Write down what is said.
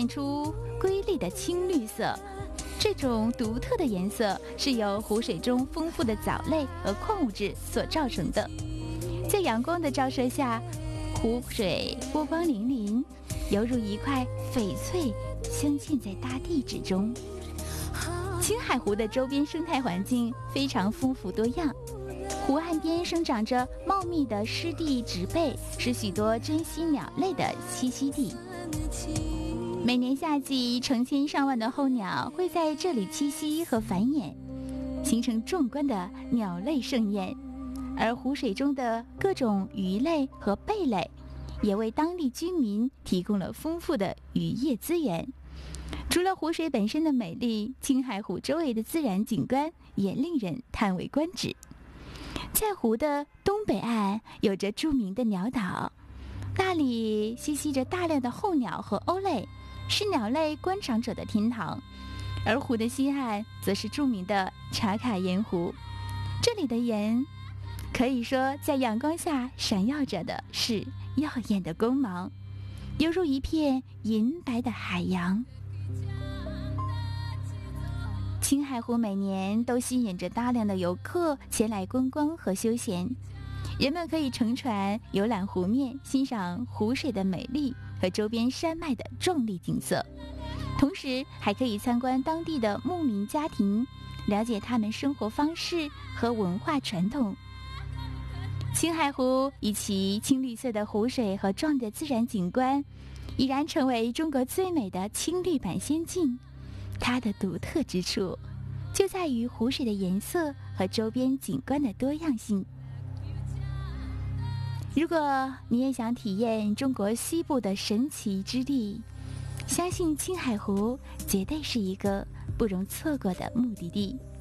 现出瑰丽的青绿色。这种独特的颜色是由湖水中丰富的藻类和矿物质所造成的。在阳光的照射下，湖水波光粼粼，犹如一块翡翠镶嵌在大地之中。青海湖的周边生态环境非常丰富多样，湖岸边生长着茂密的湿地植被，是许多珍稀鸟类的栖息地。每年夏季，成千上万的候鸟会在这里栖息和繁衍，形成壮观的鸟类盛宴。而湖水中的各种鱼类和贝类，也为当地居民提供了丰富的渔业资源。除了湖水本身的美丽，青海湖周围的自然景观也令人叹为观止。在湖的东北岸有着著名的鸟岛，那里栖息着大量的候鸟和鸥类，是鸟类观赏者的天堂。而湖的西岸则是著名的茶卡盐湖，这里的盐可以说在阳光下闪耀着的是耀眼的光芒，犹如一片银白的海洋。青海湖每年都吸引着大量的游客前来观光和休闲，人们可以乘船游览湖面，欣赏湖水的美丽和周边山脉的壮丽景色，同时还可以参观当地的牧民家庭，了解他们生活方式和文化传统。青海湖以其青绿色的湖水和壮丽的自然景观，已然成为中国最美的青绿版仙境。它的独特之处就在于湖水的颜色和周边景观的多样性。如果你也想体验中国西部的神奇之地，相信青海湖绝对是一个不容错过的目的地。